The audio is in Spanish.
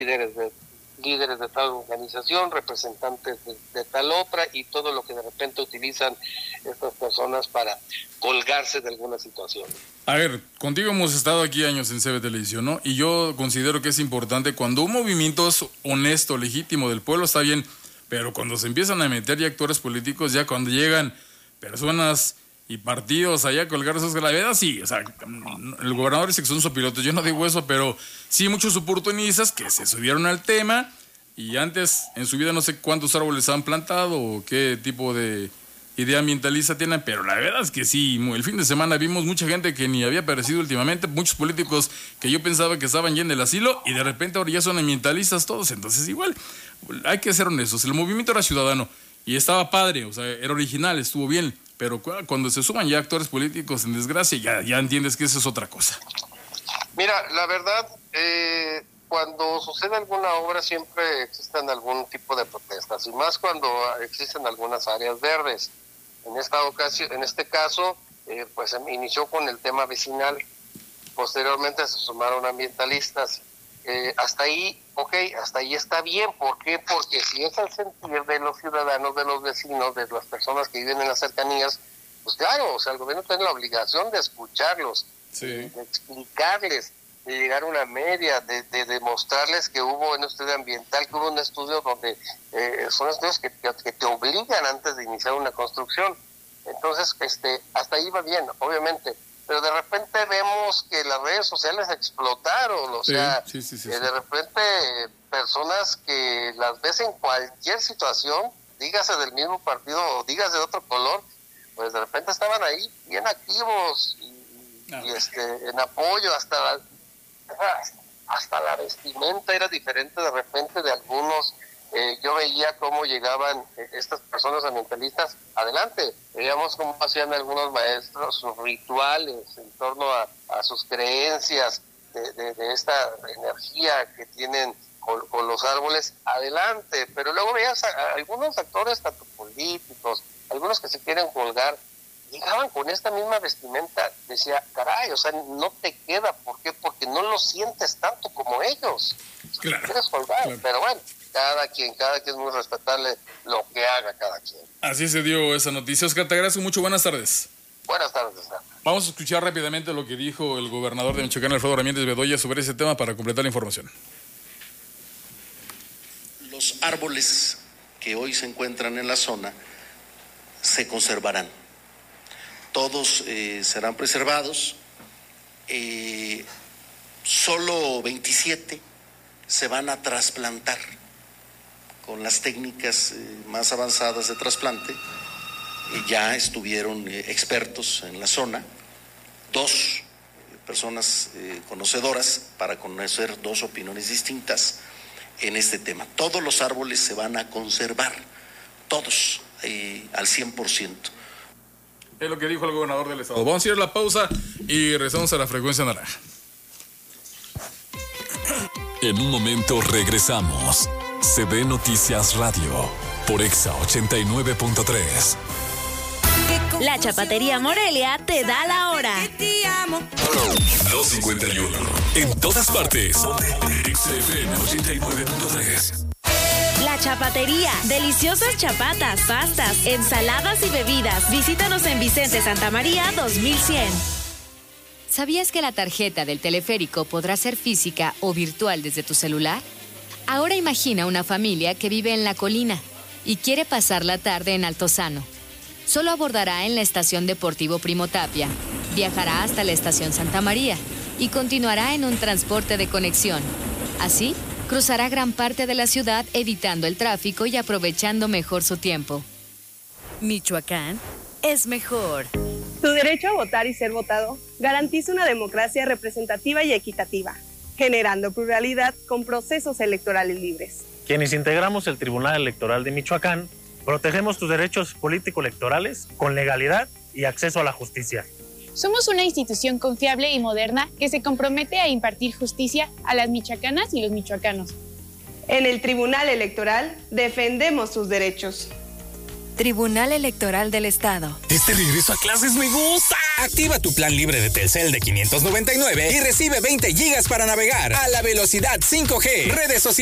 líderes de tal organización, representantes de tal otra, y todo lo que de repente utilizan estas personas para colgarse de alguna situación. A ver, contigo hemos estado aquí años en CB Televisión, ¿no? Y yo considero que es importante cuando un movimiento es honesto, legítimo del pueblo, está bien, pero cuando se empiezan a meter ya actores políticos, ya cuando llegan personas y partidos allá a colgar sus gravedades, sí, o sea, el gobernador dice que son sopilotes, yo no digo eso, pero sí muchos oportunistas que se subieron al tema y antes en su vida no sé cuántos árboles han plantado o qué tipo de idea ambientalista tienen, pero la verdad es que sí, el fin de semana vimos mucha gente que ni había aparecido últimamente, muchos políticos que yo pensaba que estaban ya en el asilo y de repente ahora ya son ambientalistas todos, entonces igual hay que ser honestos, el movimiento era ciudadano y estaba padre, o sea, era original, estuvo bien, pero cuando se suman ya actores políticos en desgracia, ya entiendes que eso es otra cosa. Mira, la verdad, cuando sucede alguna obra siempre existen algún tipo de protestas, y más cuando existen algunas áreas verdes. En este caso, pues inició con el tema vecinal, posteriormente se sumaron ambientalistas. Hasta ahí está bien. ¿Por qué? Porque si es el sentir de los ciudadanos, de los vecinos, de las personas que viven en las cercanías, pues claro, o sea, el gobierno tiene la obligación de escucharlos, sí, de explicarles, de llegar a una media, de demostrarles que hubo un estudio ambiental, que hubo un estudio donde son estudios que te obligan antes de iniciar una construcción. Entonces, hasta ahí va bien, obviamente. Pero de repente vemos que las redes sociales explotaron, o sea, sí. De repente personas que las ves en cualquier situación, dígase del mismo partido o dígase de otro color, pues de repente estaban ahí bien activos y en apoyo, hasta la vestimenta era diferente de repente de algunos. Yo veía cómo llegaban estas personas ambientalistas adelante, veíamos cómo hacían algunos maestros sus rituales en torno a sus creencias de esta energía que tienen con los árboles adelante, pero luego veías a algunos actores tanto políticos, algunos que se quieren colgar, llegaban con esta misma vestimenta, decía, caray, o sea, no te queda, ¿por qué? Porque no lo sientes tanto como ellos, claro, quieres colgar, claro. Pero bueno, cada quien es muy respetable lo que haga cada quien. Así se dio esa noticia. Oscar, te agradezco mucho, buenas tardes. Buenas tardes. Vamos a escuchar rápidamente lo que dijo el gobernador de Michoacán, Alfredo Ramírez Bedoya, sobre ese tema para completar la información. Los árboles que hoy se encuentran en la zona se conservarán. Todos serán preservados. Solo 27 se van a trasplantar con las técnicas más avanzadas de trasplante. Ya estuvieron expertos en la zona, 2 personas conocedoras para conocer 2 opiniones distintas en este tema. Todos los árboles se van a conservar, todos al 100%. Es lo que dijo el gobernador del estado. Vamos a ir a la pausa y regresamos a la frecuencia naranja. En un momento regresamos. CB Noticias Radio por Exa 89.3. La Chapatería Morelia te da la hora. 2:51. En todas partes. XFM 89.3. La Chapatería. Deliciosas chapatas, pastas, ensaladas y bebidas. Visítanos en Vicente Santa María 2100. ¿Sabías que la tarjeta del teleférico podrá ser física o virtual desde tu celular? Ahora imagina una familia que vive en la colina y quiere pasar la tarde en Altozano. Solo abordará en la estación Deportivo Primo Tapia, viajará hasta la estación Santa María y continuará en un transporte de conexión. Así, cruzará gran parte de la ciudad evitando el tráfico y aprovechando mejor su tiempo. Michoacán es mejor. Tu derecho a votar y ser votado garantiza una democracia representativa y equitativa, generando pluralidad con procesos electorales libres. Quienes integramos el Tribunal Electoral de Michoacán, protegemos tus derechos político-electorales con legalidad y acceso a la justicia. Somos una institución confiable y moderna que se compromete a impartir justicia a las michoacanas y los michoacanos. En el Tribunal Electoral defendemos tus derechos. Tribunal Electoral del Estado. Este regreso a clases me gusta. Activa tu plan libre de Telcel de 599 y recibe 20 gigas para navegar a la velocidad 5G. Redes sociales.